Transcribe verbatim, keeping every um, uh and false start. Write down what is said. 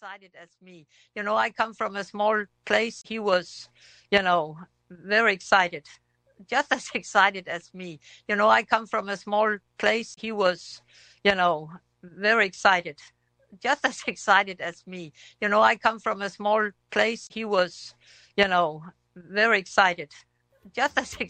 excited as me. You know, I come from a small place. He was, you know, very excited, just as excited as me. You know, I come from a small place. He was, you know, very excited, just as excited as me. You know, I come from a small place. He was, you know, very excited, just as excited.